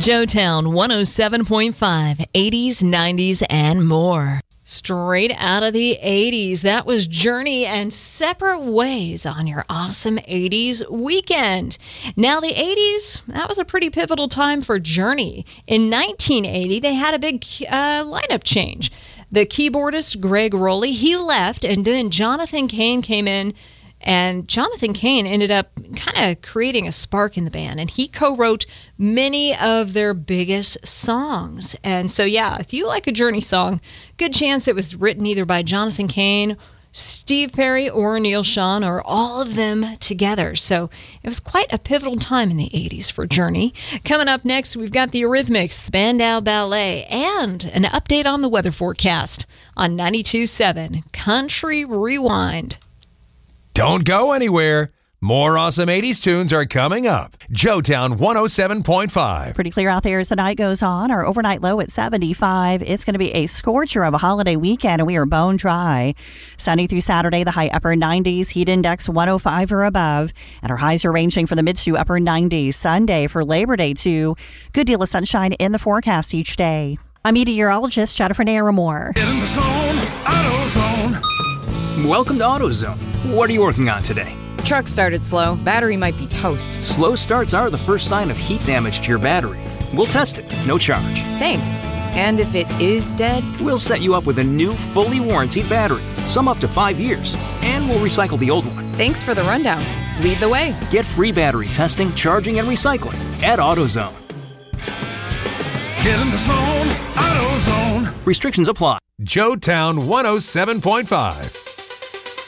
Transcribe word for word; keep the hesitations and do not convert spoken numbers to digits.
Joetown one oh seven point five, eighties, nineties, and more. Straight out of the eighties, that was Journey and Separate Ways on your awesome eighties weekend. Now, the eighties, that was a pretty pivotal time for Journey. In nineteen eighty, they had a big uh, lineup change. The keyboardist, Greg Rowley, he left, and then Jonathan Cain came in. And Jonathan Cain ended up kind of creating a spark in the band, and he co-wrote many of their biggest songs. And so, yeah, if you like a Journey song, good chance it was written either by Jonathan Cain, Steve Perry, or Neil Schon, or all of them together. So it was quite a pivotal time in the eighties for Journey. Coming up next, we've got the Eurythmics, Spandau Ballet, and an update on the weather forecast on ninety-two point seven Country Rewind. Don't go anywhere. More awesome eighties tunes are coming up. Joetown one oh seven point five. Pretty clear out there as the night goes on. Our overnight low at seventy-five. It's going to be a scorcher of a holiday weekend, and we are bone dry. Sunny through Saturday, the high upper nineties. Heat index one oh five or above. And our highs are ranging from the mid to upper nineties. Sunday for Labor Day, too. Good deal of sunshine in the forecast each day. I'm meteorologist Jennifer Naramore. Get in the zone, AutoZone. Welcome to AutoZone. What are you working on today? Truck started slow. Battery might be toast. Slow starts are the first sign of heat damage to your battery. We'll test it, no charge. Thanks. And if it is dead? We'll set you up with a new, fully warranted battery, some up to five years, and we'll recycle the old one. Thanks for the rundown. Lead the way. Get free battery testing, charging, and recycling at AutoZone. Get in the zone, AutoZone. Restrictions apply. Joetown one oh seven point five.